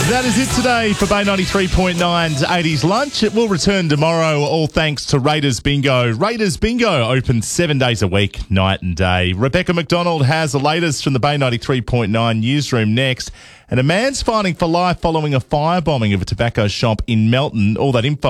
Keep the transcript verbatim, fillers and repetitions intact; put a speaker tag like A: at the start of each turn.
A: That is it today for Bay ninety-three point nine's eighties Lunch. It will return tomorrow, all thanks to Raiders Bingo. Raiders Bingo open seven days a week, night and day. Rebecca McDonald has the latest from the Bay ninety-three point nine newsroom next. And a man's fighting for life following a firebombing of a tobacco shop in Melton. All that info